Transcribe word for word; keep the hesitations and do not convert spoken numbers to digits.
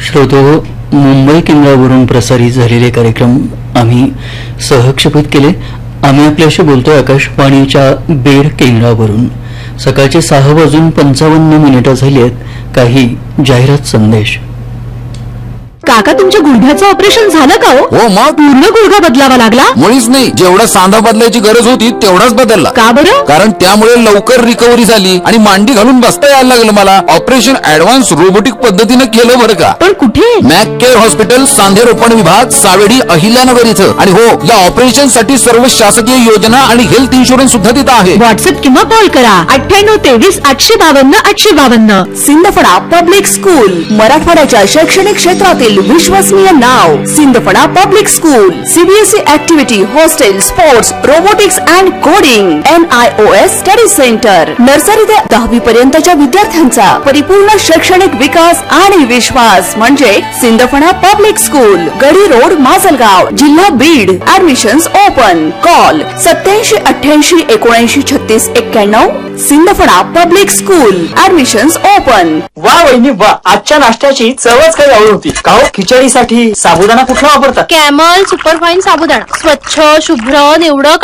श्रोतो, मुंबई केंद्रावरून प्रसारित झालेले कार्यक्रम आम्ही सहक्षेपित केले. आम्ही आपल्याशी बोलतोय आकाशवाणीच्या बीड केंद्रावरून. सकाळचे सहा वाजून पंचावन्न मिनिटं झाली आहेत. काही जाहिरात संदेश. काका, तुमच्या गुडघ्याचं ऑपरेशन झालं का हो? हो मग पूर्ण गुडघा बदलावा लागला? मुळीच नाही, जेवढा सांधा बदलायची गरज होती तेवढाच बदलला. का बरं? कारण त्यामुळे लवकर रिकव्हरी झाली आणि मांडी घालून बसता यायला लागलं मला. ऑपरेशन ऍडव्हान्स रोबोटिक पद्धतीने केलं बरं का. पण कुठे? मॅक केअर हॉस्पिटल, सांधे रोपण विभाग, सावेडी, अहिल्यानगर इथं. आणि हो, या ऑपरेशन साठी सर्व शासकीय योजना आणि हेल्थ इन्शुरन्स सुद्धा तिथं आहे. व्हॉट्सअप किंवा कॉल करा अठ्ठ्याण्णव तेवीस आठशे बावन्न आठशे बावन्न. सिंदफणा पब्लिक स्कूल, मराठवाड्याच्या शैक्षणिक क्षेत्रातील विश्वसनीय नाव. Sindphana public school, CBSE activity, hostel, sports, robotics and coding, N I O S study centre. Nursery ते दहावी पर्यंतच्या विद्यार्थ्यांचा परिपूर्ण शैक्षणिक विकास आणि विश्वास म्हणजे सिंदफणा पब्लिक स्कूल, गडी रोड, माजलगाव, जिल्हा बीड. Admissions open. कॉल सत्याऐंशी अठ्ठ्याऐंशी एकोणऐंशी छत्तीस एक्क्याण्णव. Sindphana public school. Admissions open. वा वहिनी वा, आजच्या नाश्त्याची चवच काही आवड होती. का हो, खिचडीसाठी साबुदाणा कुठला वापरतात? कॅमल सुपरफाईन साबुदाणा, स्वच्छ, शुभ्र, निवडक